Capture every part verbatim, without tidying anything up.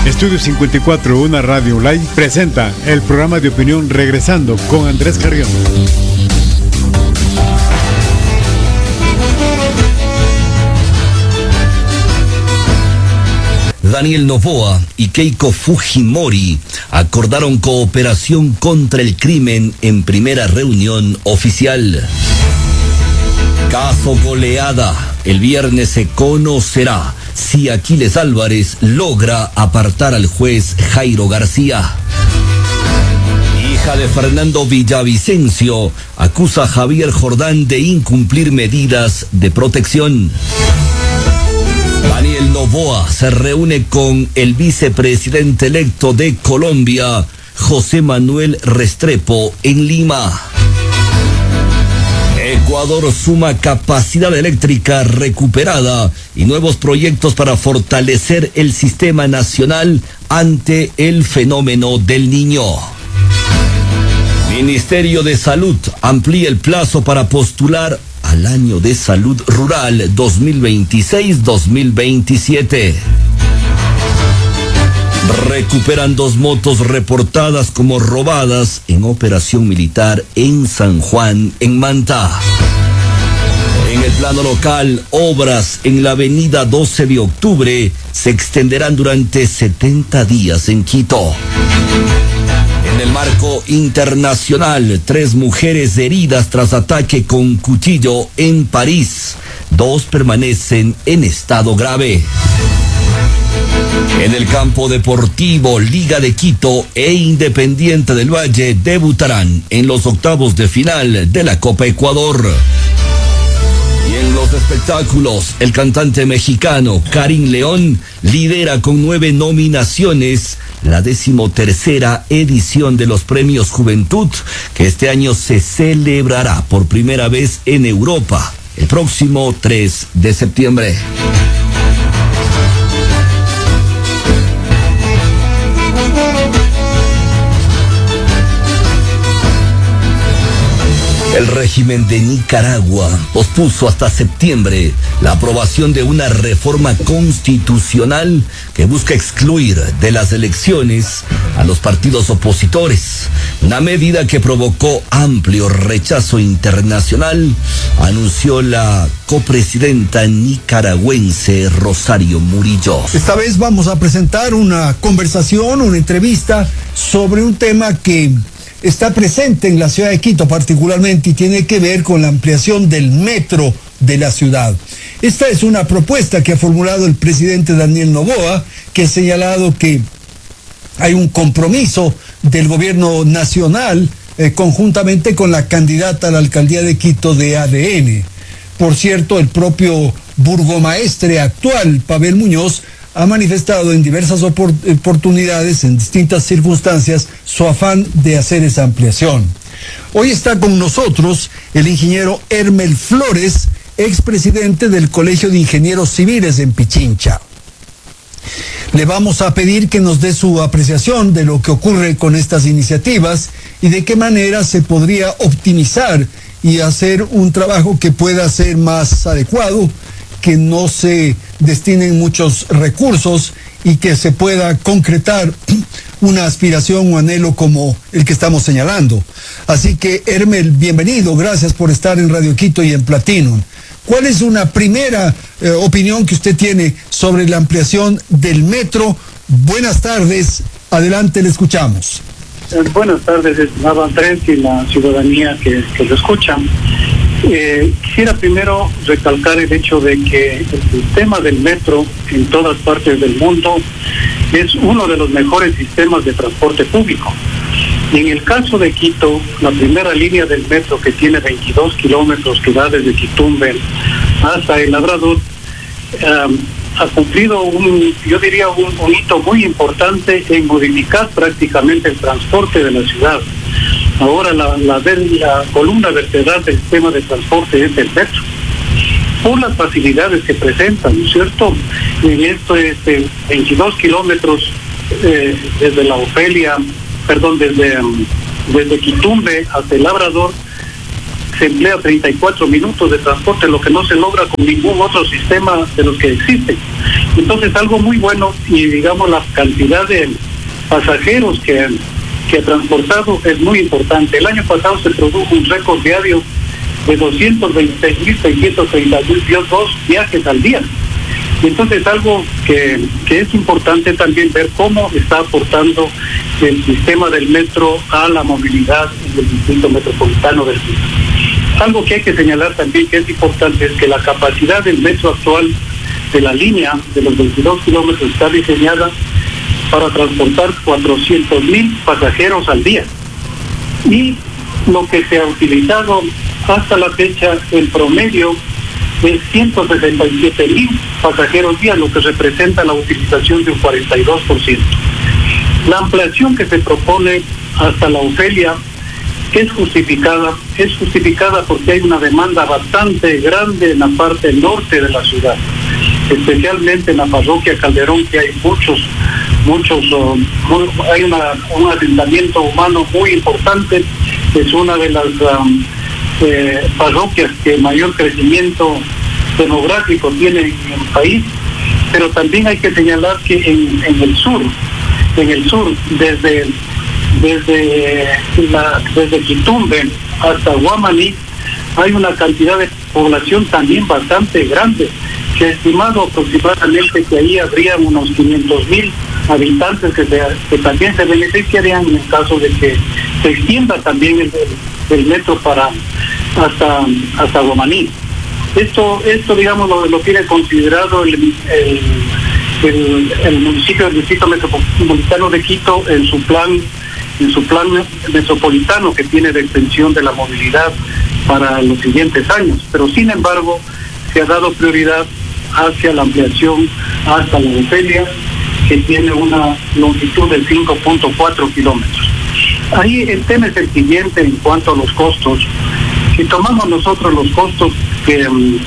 Estudio cincuenta y cuatro, una radio online, presenta el programa de opinión Regresando con Andrés Carrión. Daniel Noboa y Keiko Fujimori acordaron cooperación contra el crimen en primera reunión oficial. Caso goleada. El viernes se conocerá si Aquiles Álvarez logra apartar al juez Jairo García. Hija de Fernando Villavicencio acusa a Javier Jordán de incumplir medidas de protección. Daniel Noboa se reúne con el vicepresidente electo de Colombia, José Manuel Restrepo, en Lima. Ecuador suma capacidad eléctrica recuperada y nuevos proyectos para fortalecer el sistema nacional ante el fenómeno del Niño. Ministerio de Salud amplía el plazo para postular al Año de Salud Rural dos mil veintiséis dos mil veintisiete. Recuperan dos motos reportadas como robadas en operación militar en San Juan, en Manta. En el plano local, obras en la avenida doce de octubre se extenderán durante setenta días en Quito. En el marco internacional, tres mujeres heridas tras ataque con cuchillo en París. Dos permanecen en estado grave. En el campo deportivo, Liga de Quito e Independiente del Valle debutarán en los octavos de final de la Copa Ecuador. Y en los espectáculos, el cantante mexicano Karim León lidera con nueve nominaciones la decimotercera edición de los Premios Juventud, que este año se celebrará por primera vez en Europa, el próximo tres de septiembre. El régimen de Nicaragua pospuso hasta septiembre la aprobación de una reforma constitucional que busca excluir de las elecciones a los partidos opositores, una medida que provocó amplio rechazo internacional, anunció la copresidenta nicaragüense Rosario Murillo. Esta vez vamos a presentar una conversación, una entrevista sobre un tema que está presente en la ciudad de Quito particularmente y tiene que ver con la ampliación del metro de la ciudad. Esta es una propuesta que ha formulado el presidente Daniel Noboa, que ha señalado que hay un compromiso del gobierno nacional eh, conjuntamente con la candidata a la alcaldía de Quito de A D N. Por cierto, el propio burgomaestre actual, Pavel Muñoz, ha manifestado en diversas oportunidades, en distintas circunstancias, su afán de hacer esa ampliación. Hoy está con nosotros el ingeniero Hermel Flores, expresidente del Colegio de Ingenieros Civiles en Pichincha. Le vamos a pedir que nos dé su apreciación de lo que ocurre con estas iniciativas y de qué manera se podría optimizar y hacer un trabajo que pueda ser más adecuado, que no se destinen muchos recursos y que se pueda concretar una aspiración o anhelo como el que estamos señalando. Así que, Hermel, bienvenido, gracias por estar en Radio Quito y en Platinum. ¿Cuál es una primera eh, opinión que usted tiene sobre la ampliación del metro? Buenas tardes, adelante, le escuchamos. Eh, buenas tardes, estimado Andrés y la ciudadanía que, que lo escuchan. Eh, quisiera primero recalcar el hecho de que el sistema del metro en todas partes del mundo es uno de los mejores sistemas de transporte público. Y en el caso de Quito, la primera línea del metro, que tiene veintidós kilómetros, que va desde Quitumbe hasta El Labrador, um, ha cumplido un, yo diría, un, un hito muy importante en modificar prácticamente el transporte de la ciudad. Ahora la, la, la columna vertebral del sistema de transporte es el metro, por las facilidades que presentan, ¿no es cierto? En esto, este, veintidós kilómetros eh, desde la Ofelia, perdón, desde, um, desde Quitumbe hasta El Labrador, se emplea treinta y cuatro minutos de transporte, lo que no se logra con ningún otro sistema de los que existen. Entonces, algo muy bueno, y digamos la cantidad de pasajeros que, que ha transportado es muy importante. El año pasado se produjo un récord diario de doscientos veintiséis mil seiscientos treinta y dos viajes al día. Y entonces algo que, que es importante también ver cómo está aportando el sistema del metro a la movilidad en el distrito metropolitano del Quito. Algo que hay que señalar también que es importante es que la capacidad del metro actual de la línea de los veintidós kilómetros está diseñada para transportar cuatrocientos mil pasajeros al día. Y lo que se ha utilizado hasta la fecha, el promedio de ciento sesenta y siete mil pasajeros día, lo que representa la utilización de un cuarenta y dos por ciento. La ampliación que se propone hasta la Ofelia es justificada, es justificada porque hay una demanda bastante grande en la parte norte de la ciudad, especialmente en la parroquia Calderón, que hay muchos, muchos, uh, muy, hay una, un asentamiento humano muy importante, es una de las um, eh, parroquias que mayor crecimiento demográfico tiene en el país, pero también hay que señalar que en, en el sur, en el sur, desde desde la, desde Quitumbe hasta Guamaní, hay una cantidad de población también bastante grande, que estimado aproximadamente que ahí habrían unos quinientos mil habitantes que, se, que también se beneficiarían en el caso de que se extienda también el, el metro para hasta hasta Guamaní. Esto, esto digamos, lo, lo tiene considerado el, el, el, el municipio del distrito metropolitano de Quito en su plan, en su plan metropolitano que tiene de extensión de la movilidad para los siguientes años. Pero sin embargo, se ha dado prioridad hacia la ampliación hasta la Ofelia, que tiene una longitud de cinco punto cuatro kilómetros. Ahí el tema es el siguiente en cuanto a los costos. Si tomamos nosotros los costos que,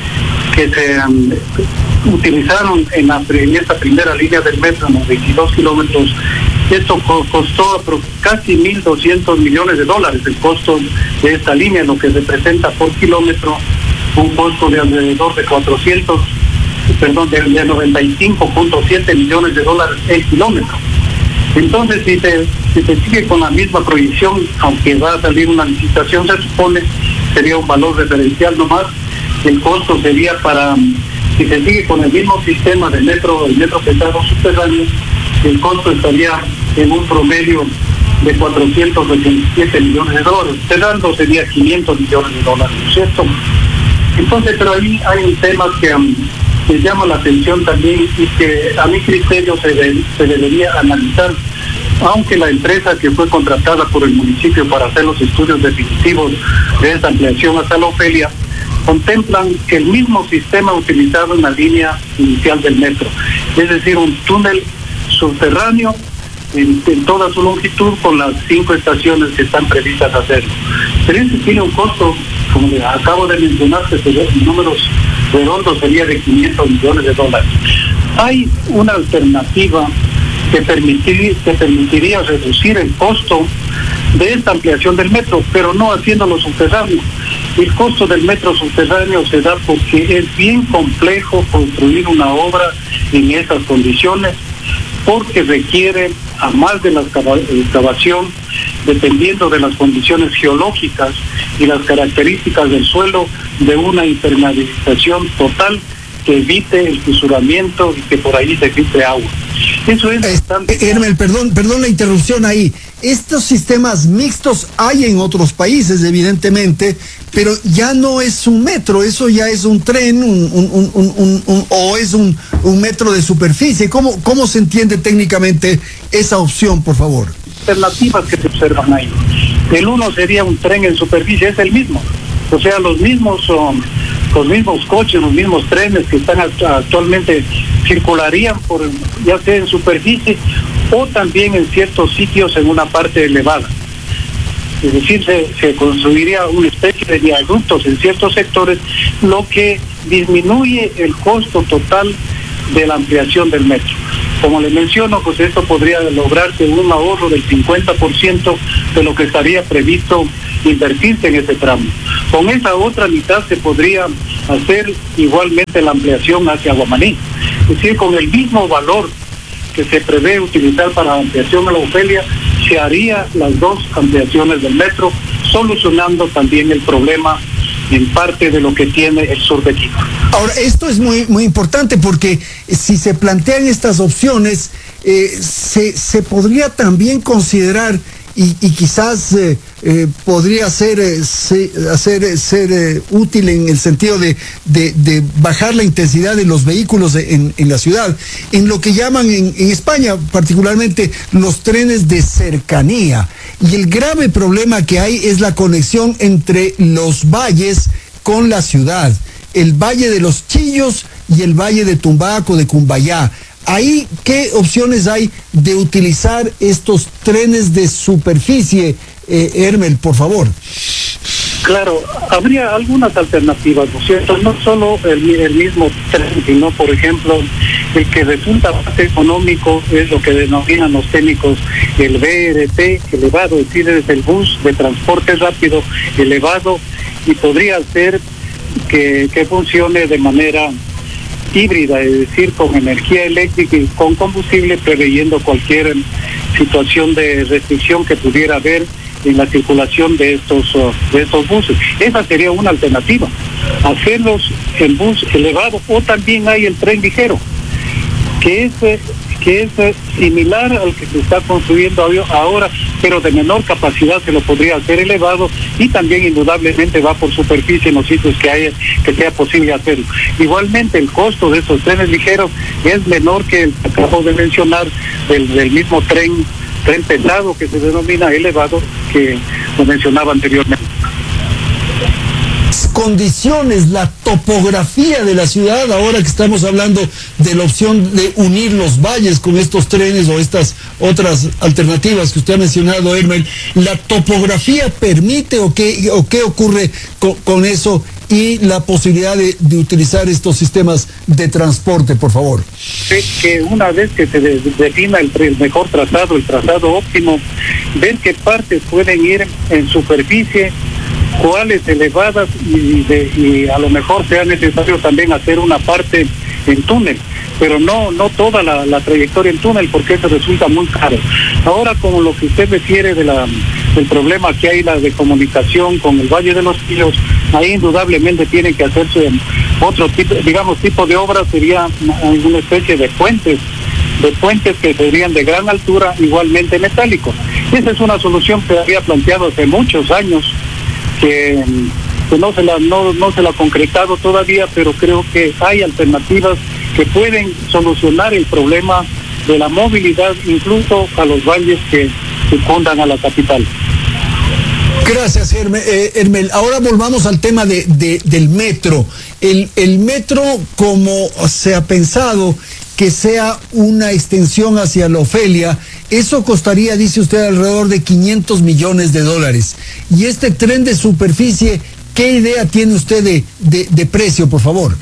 que se um, utilizaron en, la, en esta primera línea del metro, en los veintidós kilómetros, esto co costó casi mil doscientos millones de dólares el costo de esta línea, lo que representa por kilómetro un costo de alrededor de cuatrocientos, perdón, de, de noventa y cinco punto siete millones de dólares el kilómetro. Entonces, si se, si se sigue con la misma proyección, aunque va a salir una licitación, se supone sería un valor referencial nomás, el costo sería para, si se sigue con el mismo sistema de metro, el metro pesado subterráneo, el costo estaría en un promedio de cuatrocientos veintisiete millones de dólares, cerrando sería quinientos millones de dólares, ¿cierto? Entonces, pero ahí hay un tema que um, me llama la atención también y que a mi criterio se, de, se debería analizar, aunque la empresa que fue contratada por el municipio para hacer los estudios definitivos de esta ampliación hasta la Ofelia, contemplan que el mismo sistema utilizado en la línea inicial del metro, es decir, un túnel subterráneo en, en toda su longitud con las cinco estaciones que están previstas hacerlo. Pero este tiene un costo, como le acabo de mencionar, que en números redondos sería de quinientos millones de dólares. Hay una alternativa que, permitir, que permitiría reducir el costo de esta ampliación del metro, pero no haciéndolo subterráneo. El costo del metro subterráneo se da porque es bien complejo construir una obra en esas condiciones, porque requiere, a más de la excavación, dependiendo de las condiciones geológicas y las características del suelo, de una impermeabilización total que evite el fisuramiento y que por ahí se filtre agua. Eso es bastante... Hermel, perdón, perdón la interrupción ahí. Estos sistemas mixtos hay en otros países, evidentemente, pero ya no es un metro, eso ya es un tren, un, un, un, un, un, un, o es un, un metro de superficie. ¿Cómo, ¿Cómo se entiende técnicamente esa opción, por favor? Alternativas que se observan ahí. El uno sería un tren en superficie, es el mismo. O sea, los mismos... Um, los mismos coches, los mismos trenes que están actualmente circularían por ya sea en superficie o también en ciertos sitios en una parte elevada. Es decir, se, se construiría una especie de viaductos en ciertos sectores, lo que disminuye el costo total de la ampliación del metro. Como le menciono, pues esto podría lograrse un ahorro del cincuenta por ciento de lo que estaría previsto invertirse en ese tramo. Con esa otra mitad se podría hacer igualmente la ampliación hacia Guamaní. Es decir, con el mismo valor que se prevé utilizar para la ampliación a la Ofelia, se haría las dos ampliaciones del metro, solucionando también el problema en parte de lo que tiene el sur de Quito. Ahora, esto es muy muy importante porque si se plantean estas opciones, eh, se, se podría también considerar y, y quizás eh, eh, podría ser, eh, se, hacer, ser eh, útil en el sentido de, de, de bajar la intensidad de los vehículos en, en la ciudad, en lo que llaman en, en España particularmente los trenes de cercanía. Y el grave problema que hay es la conexión entre los valles con la ciudad, el Valle de los Chillos y el Valle de Tumbaco, de Cumbayá. Ahí, ¿qué opciones hay de utilizar estos trenes de superficie? Eh, Hermel, por favor. Claro, habría algunas alternativas, ¿no es cierto? No solo el, el mismo tren, sino, por ejemplo, el que resulta más económico es lo que denominan los técnicos el B R T elevado, es decir, es el bus de transporte rápido elevado, y podría ser que, que funcione de manera híbrida, es decir, con energía eléctrica y con combustible, preveyendo cualquier situación de restricción que pudiera haber en la circulación de estos uh, de estos buses. Esa sería una alternativa, hacerlos en bus elevado, o también hay el tren ligero, que es que es similar al que se está construyendo ahora, pero de menor capacidad, se lo podría hacer elevado, y también indudablemente va por superficie en los sitios que haya, que sea posible hacerlo. Igualmente el costo de esos trenes ligeros es menor que el que acabo de mencionar del, del mismo tren tren pesado que se denomina elevado, que lo mencionaba anteriormente. Condiciones, la topografía de la ciudad, ahora que estamos hablando de la opción de unir los valles con estos trenes o estas otras alternativas que usted ha mencionado, Hermel, ¿la topografía permite o qué, o qué ocurre con, con eso y la posibilidad de, de utilizar estos sistemas de transporte, por favor? Que, que una vez que se de, defina el, el mejor trazado, el trazado óptimo, ver qué partes pueden ir en superficie, cuáles elevadas, y, de, y a lo mejor sea necesario también hacer una parte en túnel, pero no no toda la, la trayectoria en túnel, porque eso resulta muy caro. Ahora, con lo que usted refiere de la, del problema que hay la de comunicación con el Valle de los Chillos, ahí indudablemente tienen que hacerse otro tipo, digamos, tipo de obra, sería una especie de puentes, de puentes que serían de gran altura, igualmente metálicos. Esa es una solución que había planteado hace muchos años, que, que no se la no, no se la ha concretado todavía, pero creo que hay alternativas que pueden solucionar el problema de la movilidad, incluso a los valles que circundan a la capital. Gracias, Hermel. Eh, Hermel. Ahora volvamos al tema de, de, del metro. El, el metro, como se ha pensado que sea una extensión hacia la Ofelia, eso costaría, dice usted, alrededor de quinientos millones de dólares. Y este tren de superficie, ¿qué idea tiene usted de, de, de precio, por favor?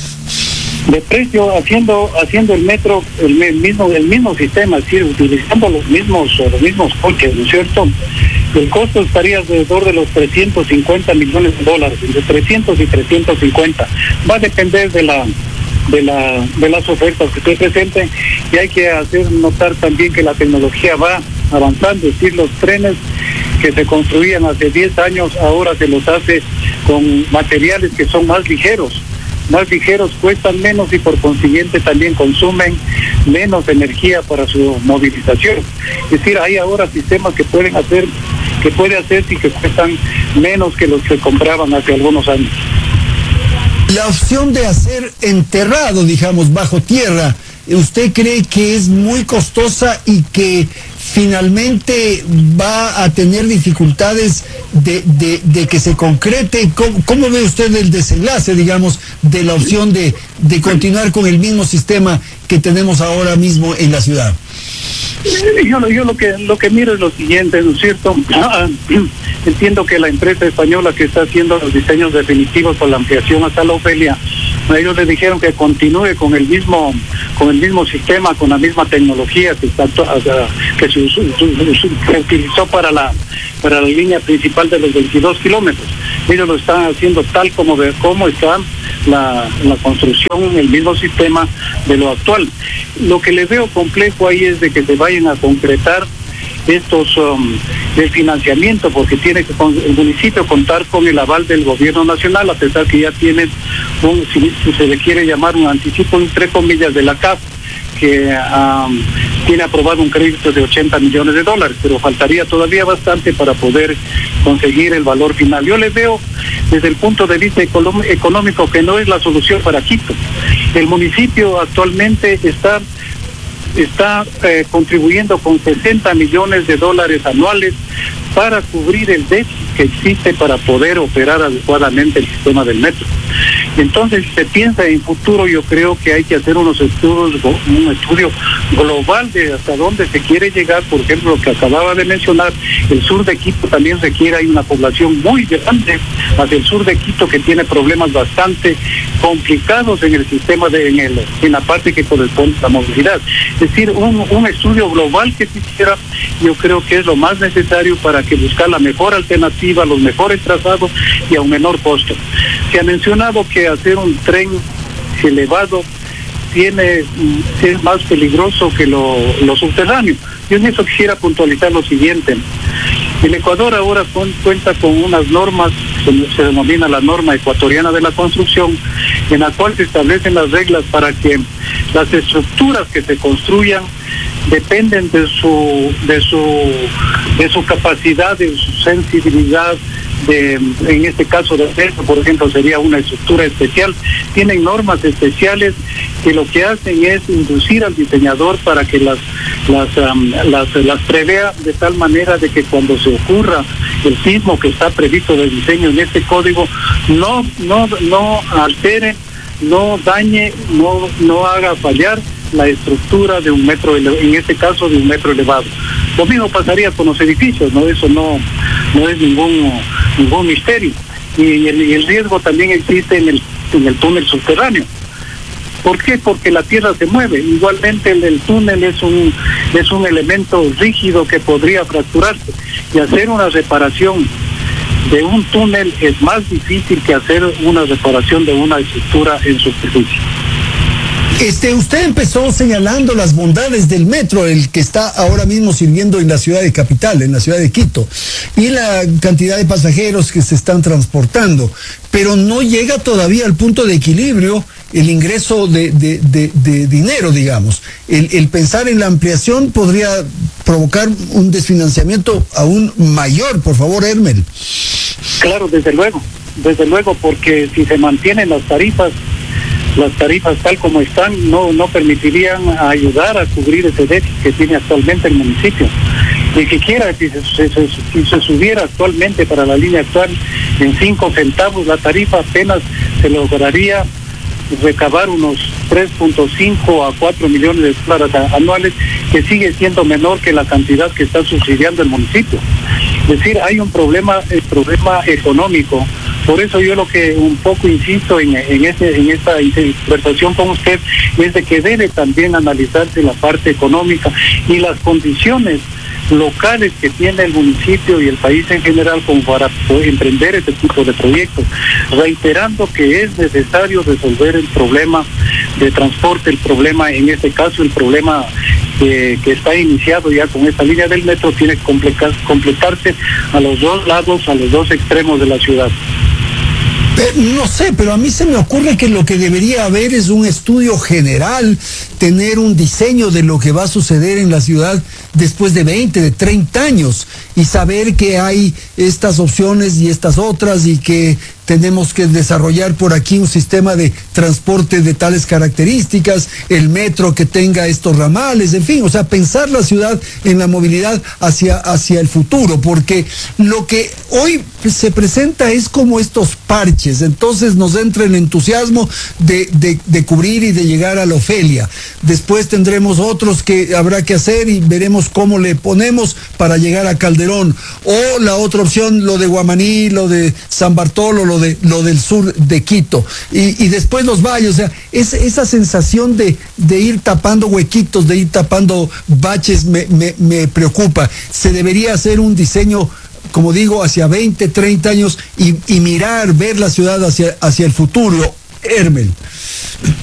De precio, haciendo haciendo el metro, el, el mismo el mismo sistema, es decir, utilizando los mismos los mismos coches, ¿no es cierto? El costo estaría alrededor de los trescientos cincuenta millones de dólares, entre trescientos y trescientos cincuenta. Va a depender de la de la de las ofertas que se presenten, y hay que hacer notar también que la tecnología va avanzando, es decir, los trenes que se construían hace diez años ahora se los hace con materiales que son más ligeros, más ligeros, cuestan menos y por consiguiente también consumen menos energía para su movilización. Es decir, hay ahora sistemas que pueden hacer, que puede hacer y que cuestan menos que los que compraban hace algunos años. La opción de hacer enterrado, digamos, bajo tierra, ¿usted cree que es muy costosa y que finalmente va a tener dificultades de, de, de que se concrete? ¿Cómo, cómo ve usted el desenlace, digamos, de la opción de, de continuar con el mismo sistema que tenemos ahora mismo en la ciudad? Yo, yo lo que lo que miro es lo siguiente, ¿no es cierto? Entiendo que la empresa española que está haciendo los diseños definitivos por la ampliación hasta la Ofelia, a ellos les dijeron que continúe con el mismo con el mismo sistema, con la misma tecnología que está que se, se utilizó para la para la línea principal de los veintidós kilómetros. Ellos lo están haciendo tal como, de, como está la, la construcción, el mismo sistema de lo actual. Lo que le veo complejo ahí es de que se vayan a concretar estos um, del financiamiento, porque tiene que con, el municipio contar con el aval del gobierno nacional, a pesar que ya tienen un, si, si se le quiere llamar un anticipo, entre comillas, de la C A F, que um, tiene aprobado un crédito de ochenta millones de dólares, pero faltaría todavía bastante para poder conseguir el valor final. Yo le veo desde el punto de vista económico que no es la solución para Quito. El municipio actualmente está está eh, contribuyendo con sesenta millones de dólares anuales para cubrir el déficit que existe para poder operar adecuadamente el sistema del metro. Entonces, si se piensa en futuro, yo creo que hay que hacer unos estudios, un estudio global de hasta dónde se quiere llegar. Por ejemplo, lo que acababa de mencionar, el sur de Quito también requiere, hay una población muy grande hacia el sur de Quito que tiene problemas bastante complicados en el sistema, de, en, el, en la parte que corresponde a la movilidad. Es decir, un, un estudio global que se hiciera, yo creo que es lo más necesario para que buscar la mejor alternativa, los mejores trazados y a un menor costo. Se ha mencionado que hacer un tren elevado tiene es más peligroso que lo, lo subterráneo. Yo en eso quisiera puntualizar lo siguiente. El Ecuador ahora con, cuenta con unas normas, se, se denomina la norma ecuatoriana de la construcción, en la cual se establecen las reglas para que las estructuras que se construyan dependen de su de su de su capacidad, de su sensibilidad, de, en este caso de acceso, por ejemplo, sería una estructura especial. Tienen normas especiales que lo que hacen es inducir al diseñador para que las las um, las, las prevea de tal manera de que cuando se ocurra el sismo que está previsto de diseño en este código, no no no altere, no dañe, no no haga fallar la estructura de un metro, en este caso de un metro elevado. Lo mismo pasaría con los edificios, no, eso no no es ningún ningún misterio. Y el, y el riesgo también existe en el en el túnel subterráneo. ¿Por qué? Porque la tierra se mueve. Igualmente el, el túnel es un es un elemento rígido que podría fracturarse, y hacer una reparación de un túnel es más difícil que hacer una reparación de una estructura en superficie. Este, usted empezó señalando las bondades del metro, el que está ahora mismo sirviendo en la ciudad de capital, en la ciudad de Quito, y la cantidad de pasajeros que se están transportando, pero no llega todavía al punto de equilibrio el ingreso de, de, de, de dinero, digamos. El, el pensar en la ampliación podría provocar un desfinanciamiento aún mayor. Por favor, Hermel. Claro, desde luego, desde luego, porque si se mantienen las tarifas, las tarifas tal como están, no no permitirían ayudar a cubrir ese déficit que tiene actualmente el municipio. Ni siquiera si se, se, se, si se subiera actualmente para la línea actual en cinco centavos la tarifa, apenas se lograría recabar unos tres punto cinco a cuatro millones de dólares anuales, que sigue siendo menor que la cantidad que está subsidiando el municipio. Es decir, hay un problema, el problema económico. Por eso yo lo que un poco insisto en, en, ese, en esta conversación con usted es de que debe también analizarse la parte económica y las condiciones locales que tiene el municipio y el país en general como para poder emprender este tipo de proyectos, reiterando que es necesario resolver el problema de transporte, el problema, en este caso el problema que, que está iniciado ya con esta línea del metro, tiene que completar, completarse a los dos lados, a los dos extremos de la ciudad. No sé, pero a mí se me ocurre que lo que debería haber es un estudio general, tener un diseño de lo que va a suceder en la ciudad después de veinte, de treinta años, y saber que hay estas opciones y estas otras, y que tenemos que desarrollar por aquí un sistema de transporte de tales características, el metro que tenga estos ramales, en fin, o sea, pensar la ciudad en la movilidad hacia, hacia el futuro, porque lo que hoy se presenta es como estos parches, entonces nos entra el entusiasmo de, de, de cubrir y de llegar a la Ofelia. Después tendremos otros que habrá que hacer y veremos cómo le ponemos para llegar a Calderón, o la otra opción, lo de Guamaní, lo de San Bartolo, lo de lo del sur de Quito, y, y después los valles. O sea, es, esa sensación de, de ir tapando huequitos, de ir tapando baches me, me, me preocupa. Se debería hacer un diseño como digo, hacia veinte, treinta años y, y mirar, ver la ciudad hacia, hacia el futuro. Hermel.